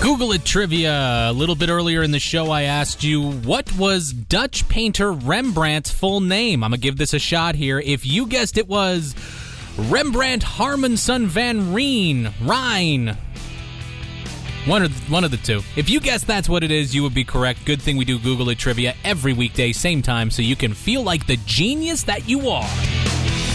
Google It trivia. A little bit earlier in the show, I asked you, what was Dutch painter Rembrandt's full name? I'm going to give this a shot here. If you guessed it was Rembrandt Harmansson van Rijn. One of the two. If you guess that's what it is, you would be correct. Good thing we do Google It trivia every weekday, same time, so you can feel like the genius that you are.